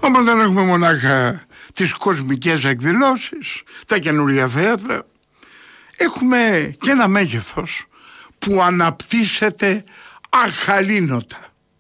Όμως δεν έχουμε μονάχα τις κοσμικές εκδηλώσεις, τα καινούργια θέατρα. Έχουμε και ένα μέγεθος που αναπτύσσεται αχαλήνωτα.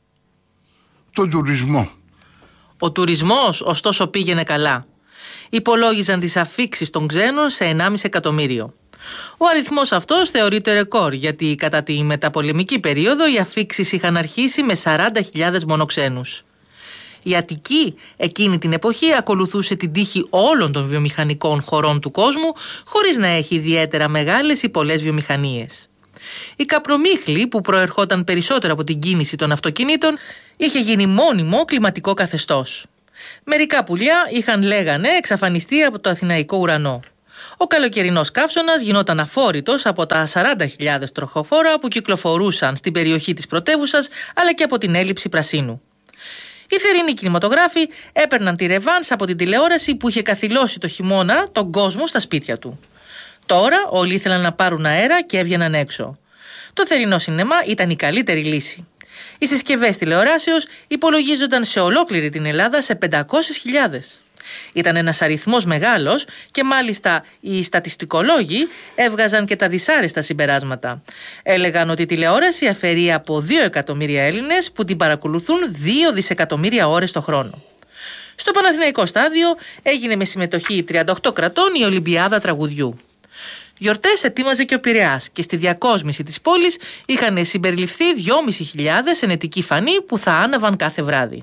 Τον τουρισμό. Ο τουρισμός ωστόσο πήγαινε καλά. Υπολόγιζαν τις αφίξεις των ξένων σε 1,5 εκατομμύριο. Ο αριθμός αυτός θεωρείται ρεκόρ, γιατί κατά τη μεταπολεμική περίοδο οι αφίξεις είχαν αρχίσει με 40.000 μονοξένους. Η Αττική εκείνη την εποχή ακολουθούσε την τύχη όλων των βιομηχανικών χωρών του κόσμου, χωρίς να έχει ιδιαίτερα μεγάλες ή πολλές βιομηχανίες. Η Καπρομύχλη, που προερχόταν περισσότερο από την κίνηση των αυτοκινήτων, είχε γίνει μόνιμο κλιματικό καθεστώς. Μερικά πουλιά λέγανε εξαφανιστεί από το αθηναϊκό ουρανό. Ο καλοκαιρινός καύσωνας γινόταν αφόρητος από τα 40.000 τροχοφόρα που κυκλοφορούσαν στην περιοχή της πρωτεύουσας, αλλά και από την έλλειψη πρασίνου. Οι θερινοί κινηματογράφοι έπαιρναν τη ρεβάνς από την τηλεόραση που είχε καθυλώσει το χειμώνα τον κόσμο στα σπίτια του. Τώρα όλοι ήθελαν να πάρουν αέρα και έβγαιναν έξω. Το θερινό σινεμά ήταν η καλύτερη λύση. Οι συσκευές τηλεοράσεως υπολογίζονταν σε ολόκληρη την Ελλάδα σε 500.000. Ήταν ένας αριθμός μεγάλος και μάλιστα οι στατιστικολόγοι έβγαζαν και τα δυσάρεστα συμπεράσματα. Έλεγαν ότι η τηλεόραση αφαιρεί από 2 εκατομμύρια Έλληνες που την παρακολουθούν 2 δισεκατομμύρια ώρες το χρόνο. Στο Παναθηναϊκό στάδιο έγινε με συμμετοχή 38 κρατών η Ολυμπιάδα Τραγουδιού. Γιορτές ετοίμαζε και ο Πειραιάς και στη διακόσμηση της πόλης είχαν συμπεριληφθεί 2.500 ενετικοί φανοί που θα άναβαν κάθε βράδυ.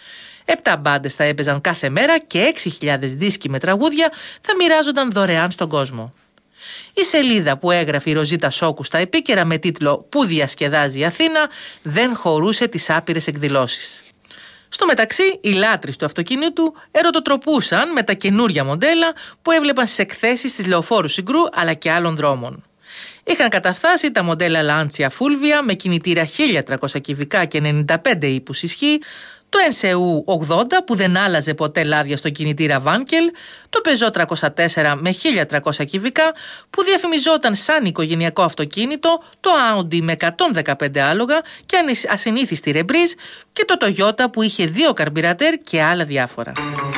7 μπάντες θα έπαιζαν κάθε μέρα και 6.000 δίσκοι με τραγούδια θα μοιράζονταν δωρεάν στον κόσμο. Η σελίδα που έγραφε η Ροζίτα Σόκου στα επίκαιρα με τίτλο «Πού διασκεδάζει η Αθήνα» δεν χωρούσε τις άπειρες εκδηλώσεις. Στο μεταξύ, οι λάτρεις του αυτοκινήτου ερωτοτροπούσαν με τα καινούρια μοντέλα που έβλεπαν στις εκθέσεις της Λεωφόρου Συγκρού αλλά και άλλων δρόμων. Είχαν καταφτάσει τα μοντέλα Lancia Fulvia με κινητήρα 1.300 κυβικά και 95 ύπους ισχύ, το NSU 80 που δεν άλλαζε ποτέ λάδια στο κινητήρα Βάνκελ, το Peugeot 304 με 1.300 κυβικά που διαφημιζόταν σαν οικογενειακό αυτοκίνητο, το Audi με 115 άλογα και ασυνήθιστη ρεμπρίζ και το Toyota που είχε 2 καρμπυρατέρ και άλλα διάφορα.